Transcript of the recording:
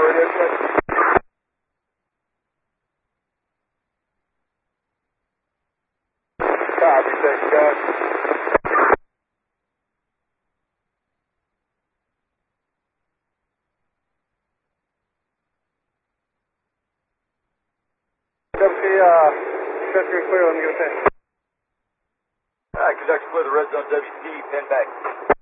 radio check. Copy, thanks, guys. Conductor clear, let me get a pin. Alright, conductor clear the red zone, WT, pin back.